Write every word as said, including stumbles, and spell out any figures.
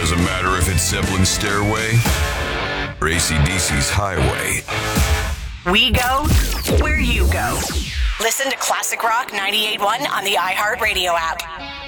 Doesn't matter if it's Zeppelin's Stairway or A C D C's Highway. We go where you go. Listen to Classic Rock ninety-eight point one on the iHeartRadio app.